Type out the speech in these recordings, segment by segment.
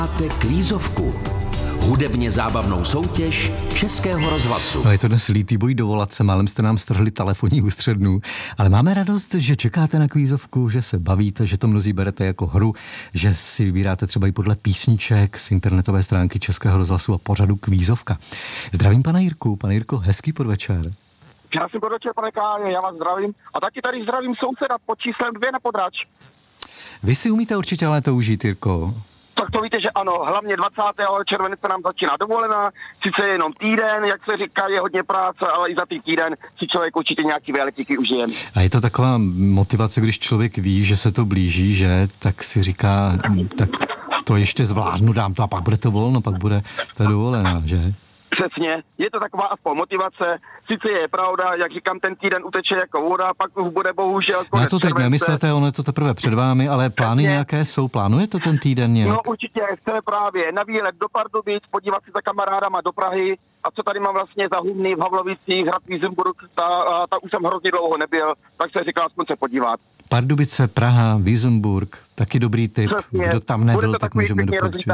Máte kvízovku. Hudebně zábavnou soutěž Českého rozhlasu. No, je to dnes lítý boj dovolat se, málem jste nám strhli telefonní ústřednu, ale máme radost, že čekáte na kvízovku, že se bavíte, že to mnozí berete jako hru, že si vybíráte třeba i podle písniček z internetové stránky Českého rozhlasu a pořadu Kvízovka. Zdravím pana Jirku. Pane Jirko, hezký podvečer. Krásný podvečer, pane Káně, já vás zdravím. A taky tady zdravím souseda pod číslem 2 na Podráč. Vy si umíte určitě léto užít, Jirko. Tak to víte, že ano, hlavně 20. července nám začíná dovolená, sice jenom týden, jak se říká, je hodně práce, ale i za týden si člověk určitě nějaký výletíky užije. A je to taková motivace, když člověk ví, že se to blíží, že tak si říká, tak to ještě zvládnu, dám to a pak bude to volno, pak bude ta dovolená, že? Přesně, je to taková aspoň motivace, sice je pravda, jak říkám, ten týden uteče jako voda, pak už bude bohužel konec. Na to teď nemyslete, ono je to teprve před vámi, ale plány nějaké jsou, plánujete ten týden nějak? No určitě, chceme právě na výlet do Pardubic, podívat se za kamarádama do Prahy, a co tady mám vlastně za Humny v Havlovicích, hrad Vízemburg, ta už jsem hrozně dlouho nebyl, tak se říkal aspoň se podívat. Pardubice, Praha, Vízemburg, taky dobrý tip. Přesně. Kdo tam nebyl, tak můžeme doporučit.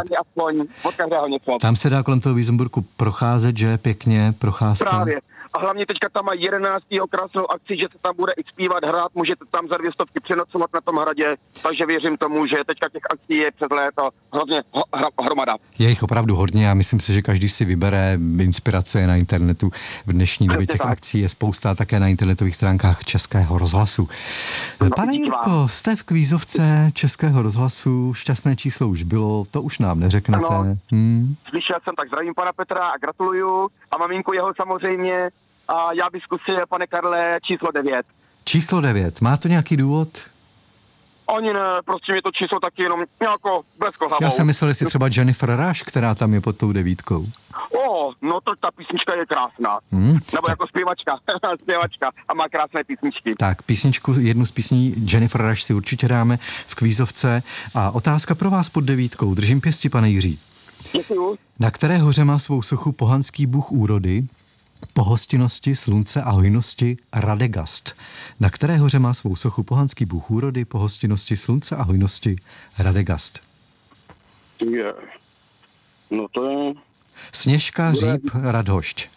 Tam se dá kolem toho Vízemburgu procházet, že pěkně procházka. Právě. A hlavně teďka tam mají 11. krásnou akci, že se tam bude i zpívat, hrát, můžete tam za 200 přenocovat na tom hradě, takže věřím tomu, že teďka těch akcí je přes léto hrozně hromada. Je jich opravdu hodně a myslím si, že každý si vybere inspirace na internetu. V dnešní době těch akcí je spousta také na internetových stránkách Českého rozhlasu. No, pane Jirko, jste v kvízovce Českého rozhlasu, šťastné číslo už bylo, to už nám neřeknete. Ano, slyšel jsem, tak zdravím pana Petra a gratuluju a maminku jeho samozřejmě. A já bych zkusil, pane Karle, číslo 9. Číslo 9. Má to nějaký důvod? Ani ne, prostě mi to číslo taky jenom jako blesko hlavou. Já jsem myslel, jestli třeba Jennifer Rush, která tam je pod tou 9. No to ta písnička je krásná. Nebo jako zpěvačka a má krásné písničky. Tak, jednu z písní Jennifer Rush si určitě dáme v kvízovce. A otázka pro vás pod 9. Držím pěsti, pane Jiří. Děkuju. Na které hoře má svou sochu pohanský bůh úrody, pohostinnosti, slunce a hojnosti Radegast? Na které hoře má svou sochu pohanský bůh úrody, pohostinnosti, slunce a hojnosti Radegast? No to je... Sněžka, Říp, Radhošť.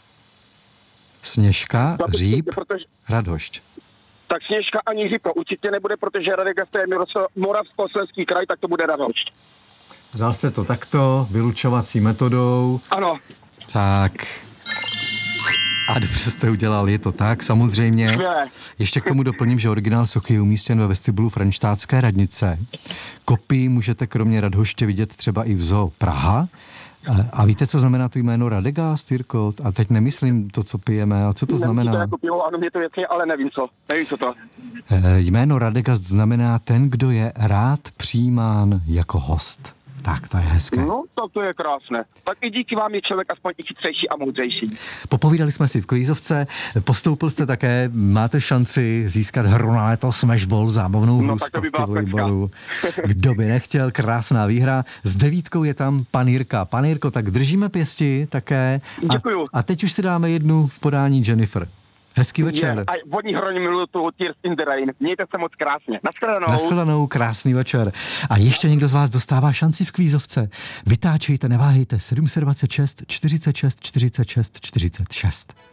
Sněžka, Říp, Radhošť. Tak Sněžka ani Řípa určitě nebude, protože Radegast je Moravskoslezský kraj, tak to bude Radhošť. Vzal jste to takto, vylučovací metodou. Ano. Tak... A dobře jste udělal, je to tak, samozřejmě. Ještě k tomu doplním, že originál sochy je umístěn ve vestibulu Frenštátské radnice. Kopii můžete kromě Radhoště vidět třeba i v Zoo Praha. A víte, co znamená to jméno Radegast, Jirko? A teď nemyslím to, co pijeme, a co to znamená? Jako pivo, ano, mě to věcně, ale nevím co to. Jméno Radegast znamená ten, kdo je rád přijímán jako host. Tak, to je hezké. No, to je krásné. Tak i díky vám je člověk aspoň i chytřejší a moudřejší. Popovídali jsme si v kvízovce, postoupil jste také, máte šanci získat hru na léto Smashball, zábavnou hru z volejbalu. Kdo by nechtěl, krásná výhra. S 9 je tam pan Jirka. Pan Jirko, tak držíme pěsti také. Děkuju. A teď už si dáme jednu v podání Jennifer. Hezký večer. A vodní hroní miluju tu Tears in the Rain. Mějte se moc krásně. Nashledanou, krásný večer. A ještě někdo z vás dostává šanci v kvízovce. Vytáčejte, neváhejte. 726 46 46 46.